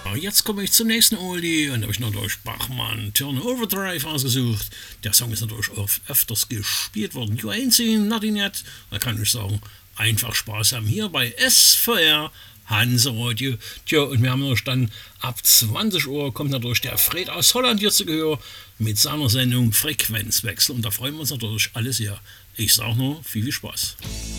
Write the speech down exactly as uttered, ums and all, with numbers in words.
Jetzt komme ich zum nächsten Oldie und da habe ich natürlich Bachmann Turn Overdrive ausgesucht. Der Song ist natürlich auch öfters gespielt worden. You ain't seen nothing yet. Da kann ich sagen, einfach Spaß haben hier bei S V R Hansa Radio. Tja, und wir haben natürlich dann ab zwanzig Uhr kommt natürlich der Fred aus Holland hier zu Gehör mit seiner Sendung Frequenzwechsel und da freuen wir uns natürlich alle sehr. Ich sage nur, viel, viel Spaß.